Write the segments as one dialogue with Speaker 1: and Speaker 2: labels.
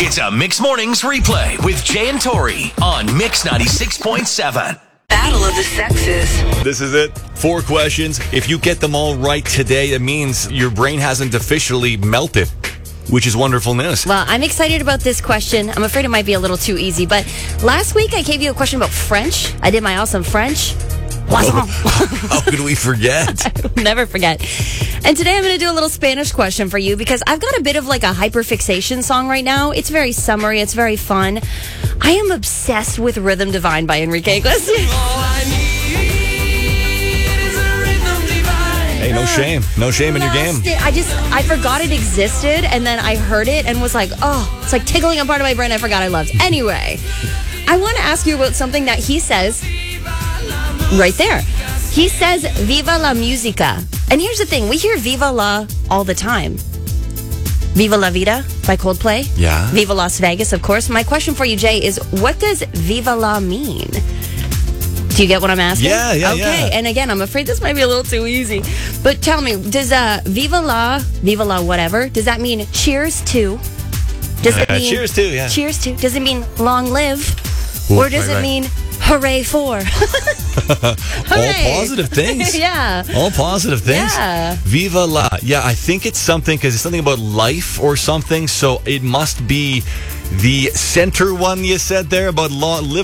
Speaker 1: It's a Mix Mornings replay with Jay and Tori on Mix 96.7.
Speaker 2: Battle of the Sexes.
Speaker 3: This is it. 4 questions. If you get them all right today, it means your brain hasn't officially melted, which is wonderful news.
Speaker 4: Well, I'm excited about this question. I'm afraid it might be a little too easy, but last week I gave you a question about French. I did my awesome French.
Speaker 3: How could we forget?
Speaker 4: I'll never forget. And today I'm going to do a little Spanish question for you because I've got a bit of like a hyperfixation song right now. It's very summery. It's very fun. I am obsessed with Rhythm Divine by Enrique Iglesias.
Speaker 3: Hey, no shame. No shame in your game.
Speaker 4: I forgot it existed, and then I heard it and was like, oh, it's like tickling a part of my brain I forgot I loved. Anyway, I want to ask you about something that he says right there. He says, Viva la música. And here's the thing. We hear Viva la all the time. Viva la vida by Coldplay.
Speaker 3: Yeah.
Speaker 4: Viva Las Vegas, of course. My question for you, Jay, is what does Viva la mean? Do you get what I'm asking?
Speaker 3: Yeah.
Speaker 4: Okay, and again, I'm afraid this might be a little too easy. But tell me, does Viva la whatever, does that mean cheers to? Does it mean
Speaker 3: cheers to, yeah.
Speaker 4: Cheers to. Does it mean long live?
Speaker 3: Ooh,
Speaker 4: or does it mean hooray for?
Speaker 3: All positive things.
Speaker 4: Yeah.
Speaker 3: All positive things.
Speaker 4: Yeah.
Speaker 3: Viva la. Yeah, I think it's something because it's something about life or something. So it must be the center one you said there about long live.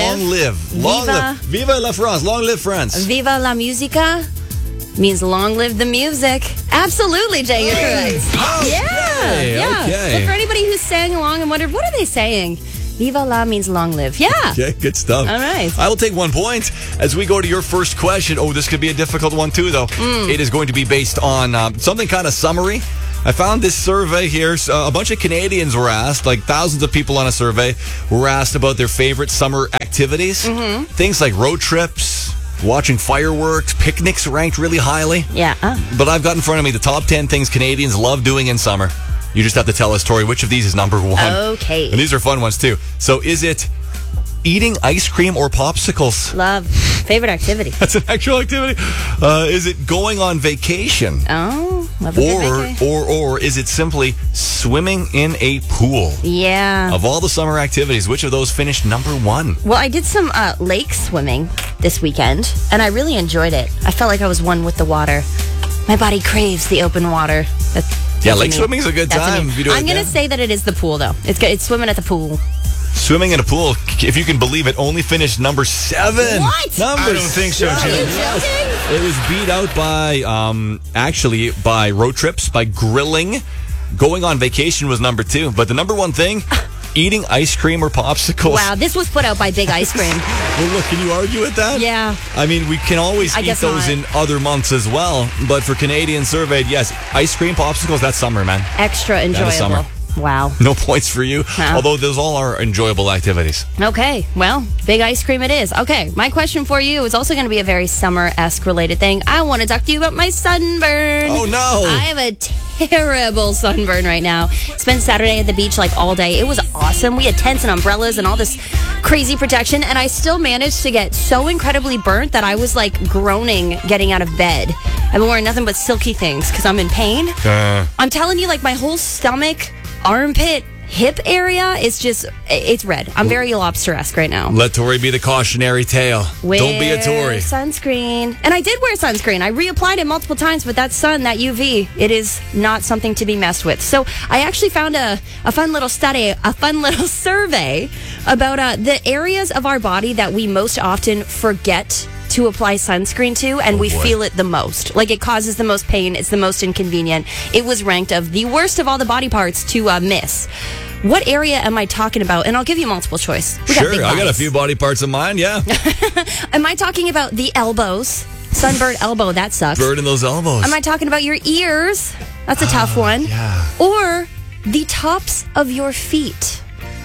Speaker 3: Viva la France. Long live France.
Speaker 4: Viva la música means long live the music. Absolutely, Jay, you're correct. Yeah.
Speaker 3: Okay.
Speaker 4: So for anybody who sang along and wondered, what are they saying? Viva la means long live. Yeah.
Speaker 3: Okay, good stuff.
Speaker 4: All right.
Speaker 3: I will take 1 point as we go to your first question. Oh, this could be a difficult one too, though. It is going to be based on something kind of summary. I found this survey here. A bunch of Canadians were asked, like thousands of people on a survey, were asked about their favorite summer activities. Things like road trips, watching fireworks, picnics ranked really highly.
Speaker 4: Yeah.
Speaker 3: But I've got in front of me the top 10 things Canadians love doing in summer. You just have to tell us, Tori, which of these is number 1.
Speaker 4: Okay.
Speaker 3: And these are fun ones, too. So is it eating ice cream or popsicles?
Speaker 4: Love. Favorite activity.
Speaker 3: That's an actual activity. Is it going on vacation?
Speaker 4: Oh, love a good vacation.
Speaker 3: Or is it simply swimming in a pool?
Speaker 4: Yeah.
Speaker 3: Of all the summer activities, which of those finished number 1?
Speaker 4: Well, I did some lake swimming this weekend, and I really enjoyed it. I felt like I was one with the water. My body craves the open water.
Speaker 3: Yeah, lake swimming's a good time.
Speaker 4: I'm going to say that it is the pool, though. It's swimming at the pool.
Speaker 3: Swimming in a pool, if you can believe it, only finished number 7.
Speaker 4: What?
Speaker 3: I
Speaker 1: don't think so, Jim.
Speaker 3: It was beat out by road trips, by grilling. Going on vacation was number 2. But the number 1 thing, eating ice cream or popsicles.
Speaker 4: Wow, this was put out by Big Ice Cream.
Speaker 3: Well, look, can you argue with that?
Speaker 4: Yeah.
Speaker 3: I mean, we can always eat those in other months as well. But for Canadians surveyed, yes, ice cream, popsicles, that's summer, man.
Speaker 4: Extra enjoyable.
Speaker 3: That is summer.
Speaker 4: Wow.
Speaker 3: No points for you, although those all are enjoyable activities.
Speaker 4: Okay, well, big ice cream it is. Okay, my question for you is also going to be a very summer-esque related thing. I want to talk to you about my sunburn.
Speaker 3: Oh, no.
Speaker 4: I have a terrible sunburn right now. Spent Saturday at the beach like all day. It was awesome. We had tents and umbrellas and all this crazy protection, and I still managed to get so incredibly burnt that I was like groaning getting out of bed. I've been wearing nothing but silky things because I'm in pain. I'm telling you, like my whole stomach, armpit, hip area is just, it's red. I'm very lobster-esque right now.
Speaker 3: Let Tori be the cautionary tale. Don't be a Tori.
Speaker 4: Sunscreen. And I did wear sunscreen. I reapplied it multiple times, but that sun, that UV, it is not something to be messed with. So I actually found a fun little study, a fun little survey about the areas of our body that we most often forget to apply sunscreen to, and we feel it the most. Like it causes the most pain, it's the most inconvenient. It was ranked of the worst of all the body parts to miss. What area am I talking about? And I'll give you multiple choice.
Speaker 3: Sure, I got a few body parts of mine, yeah.
Speaker 4: Am I talking about the elbows? Sunburned elbow, that sucks.
Speaker 3: Burning those elbows.
Speaker 4: Am I talking about your ears? That's a tough one.
Speaker 3: Yeah.
Speaker 4: Or the tops of your feet.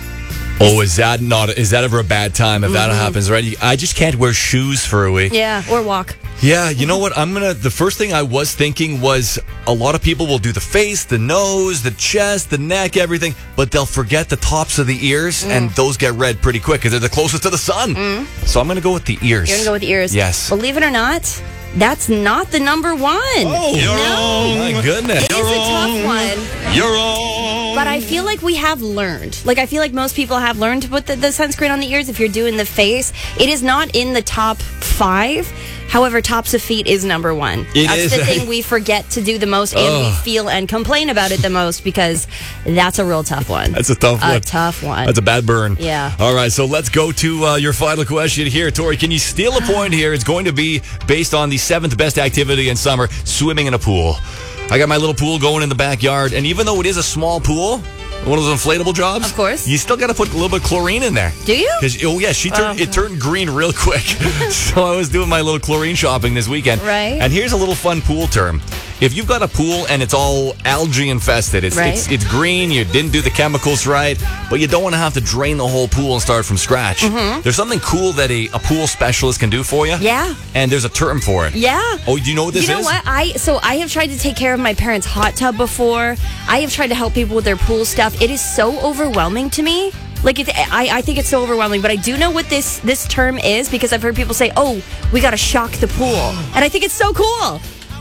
Speaker 3: Oh, is that ever a bad time if that happens, right? I just can't wear shoes for a week.
Speaker 4: Yeah, or walk.
Speaker 3: Yeah, you know what? The first thing I was thinking was a lot of people will do the face, the nose, the chest, the neck, everything, but they'll forget the tops of the ears, and those get red pretty quick because they're the closest to the sun. So I'm going to go with the ears.
Speaker 4: You're going to go with the ears?
Speaker 3: Yes.
Speaker 4: Believe it or not, that's not the number 1.
Speaker 3: Oh,
Speaker 1: you're wrong.
Speaker 3: My goodness.
Speaker 4: It is a tough one.
Speaker 1: You're wrong.
Speaker 4: But I feel like we have learned. Like, I feel like most people have learned to put the sunscreen on the ears if you're doing the face. It is not in the top 5. However, tops of feet is number 1. That's the thing we forget to do the most, and we feel and complain about it the most, because that's a real tough one.
Speaker 3: That's a tough one.
Speaker 4: A tough one.
Speaker 3: That's a bad burn.
Speaker 4: Yeah.
Speaker 3: All right, so let's go to your final question here. Tori, can you steal a point here? It's going to be based on the 7th best activity in summer, swimming in a pool. I got my little pool going in the backyard, and even though it is a small pool, one of those inflatable jobs,
Speaker 4: of course,
Speaker 3: you still got to put a little bit of chlorine in there.
Speaker 4: Do you?
Speaker 3: It turned green real quick. So I was doing my little chlorine shopping this weekend.
Speaker 4: Right.
Speaker 3: And here's a little fun pool term. If you've got a pool and it's all algae infested, it's green, you didn't do the chemicals right, but you don't want to have to drain the whole pool and start from scratch. Mm-hmm. There's something cool that a pool specialist can do for you.
Speaker 4: Yeah.
Speaker 3: And there's a term for it.
Speaker 4: Yeah.
Speaker 3: Oh, do you know what this is?
Speaker 4: You know what? I have tried to take care of my parents' hot tub before. I have tried to help people with their pool stuff. It is so overwhelming to me. Like, I think it's so overwhelming, but I do know what this term is, because I've heard people say, "Oh, we got to shock the pool," and I think it's so cool.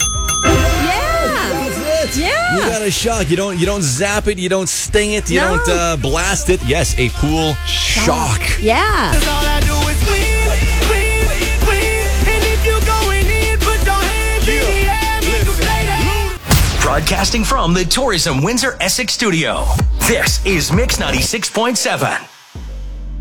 Speaker 4: Yeah.
Speaker 3: You got a shock. You don't zap it. You don't sting it. You don't blast it. Yes, a pool shock.
Speaker 4: Yeah.
Speaker 5: All I do is win. And if you're going in, put your hands in the air, make them play that.
Speaker 1: Broadcasting from the Tourism Windsor Essex studio. This is Mix 96.7.